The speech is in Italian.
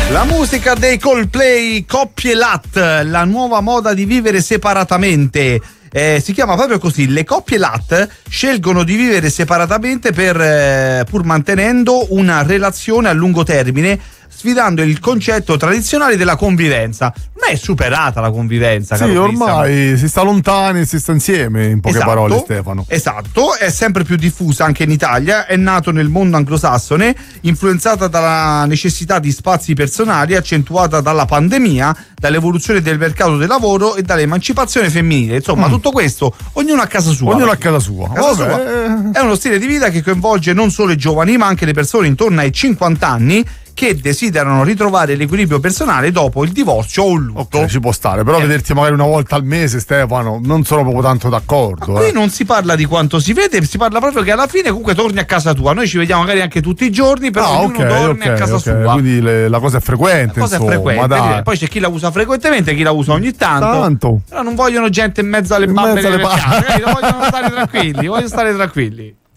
La musica dei Coldplay, Coppie Lat, la nuova moda di vivere separatamente. Si chiama proprio così, le coppie Lat scelgono di vivere separatamente pur mantenendo una relazione a lungo termine, sfidando il concetto tradizionale della convivenza. Ma è superata la convivenza, sì, ormai si sta lontani e si sta insieme, in poche parole, Stefano. Esatto, è sempre più diffusa anche in Italia, è nato nel mondo anglosassone, influenzata dalla necessità di spazi personali, accentuata dalla pandemia, dall'evoluzione del mercato del lavoro e dall'emancipazione femminile. Insomma, tutto questo, ognuno a casa sua. Ognuno a casa sua. È uno stile di vita che coinvolge non solo i giovani, ma anche le persone intorno ai 50 anni che desiderano ritrovare l'equilibrio personale dopo il divorzio o il lutto. Ok, ci può stare, però vederti magari una volta al mese, Stefano, non sono proprio tanto d'accordo. Ma qui non si parla di quanto si vede, si parla proprio che alla fine comunque torni a casa tua. Noi ci vediamo magari anche tutti i giorni, però ognuno torni a casa sua. Quindi la cosa è frequente. La cosa è frequente. Poi c'è chi la usa frequentemente, chi la usa ogni tanto. Però non vogliono gente in mezzo alle babbe delle case, vogliono stare tranquilli.